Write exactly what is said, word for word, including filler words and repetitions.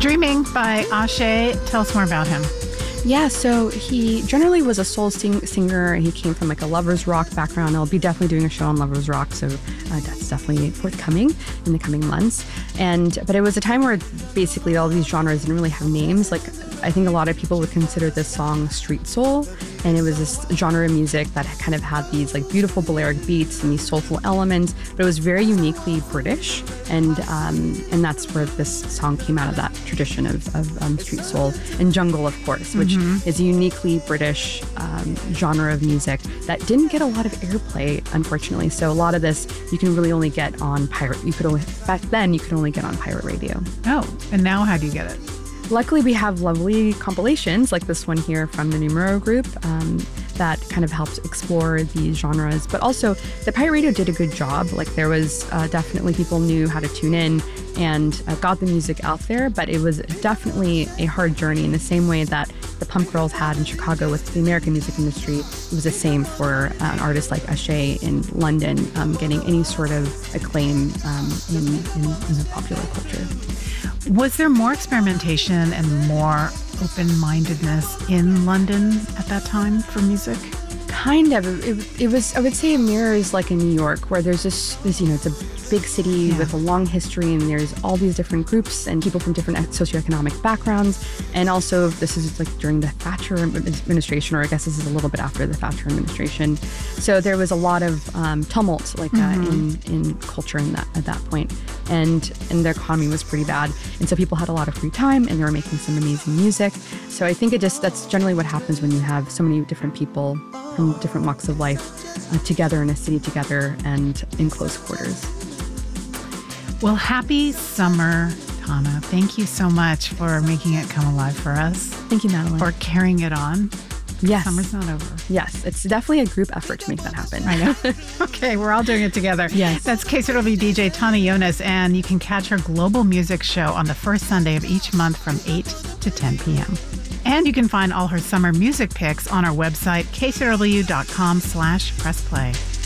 Dreaming by Ashe. Tell us more about him. Yeah, so he generally was a soul sing- singer. He came from like a lovers rock background. I'll be definitely doing a show on lovers rock, so uh, that's definitely forthcoming in the coming months. And but it was a time where basically all these genres didn't really have names. Like I think a lot of people would consider this song street soul, and it was this genre of music that kind of had these like beautiful Balearic beats and these soulful elements, but it was very uniquely British, and um, and that's where this song came out of, that tradition of, of um, street soul. And jungle, of course, which mm-hmm. is a uniquely British um, genre of music that didn't get a lot of airplay, unfortunately. So a lot of this you can really only get on pirate. You could only back then you could only get on pirate radio. Oh, and now how do you get it? Luckily, we have lovely compilations like this one here from the Numero Group um, that kind of helps explore these genres. But also, the pirate radio did a good job. Like there was uh, definitely people knew how to tune in and uh, got the music out there. But it was definitely a hard journey in the same way that the Pump Girls had in Chicago with the American music industry. It was the same for uh, an artist like Ashe in London, um, getting any sort of acclaim um, in, in, in the popular culture. Was there more experimentation and more open-mindedness in London at that time for music? Kind of. It, it was, I would say it mirrors like in New York, where there's this, this you know, it's a big city yeah. with a long history, and there's all these different groups and people from different socioeconomic backgrounds. And also, this is like during the Thatcher administration, or I guess this is a little bit after the Thatcher administration. So there was a lot of um, tumult like mm-hmm. uh, in, in culture in that, at that point. And, and the economy was pretty bad. And so people had a lot of free time, and they were making some amazing music. So I think it just, that's generally what happens when you have so many different people from different walks of life uh, together in a city together and in close quarters. Well, happy summer, Tana. Thank you so much for making it come alive for us. Thank you, Madeline. For carrying it on. Yes. Summer's not over. Yes. It's definitely a group effort to make that happen. I know. Okay, we're all doing it together. Yes. That's K C R W D J Tana Yonas, and you can catch her global music show on the first Sunday of each month from eight to ten p.m. And you can find all her summer music picks on our website, k c r w dot com slash press play.